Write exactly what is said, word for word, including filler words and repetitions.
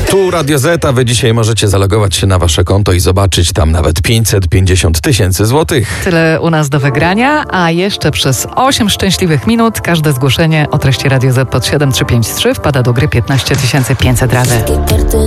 Tu Radio Z, a wy dzisiaj możecie zalogować się na wasze konto i zobaczyć tam nawet pięćset pięćdziesiąt tysięcy złotych. Tyle u nas do wygrania, a jeszcze przez osiem szczęśliwych minut każde zgłoszenie o treści Radio Z pod siedem trzy pięć trzy wpada do gry piętnaście tysięcy pięćset razy.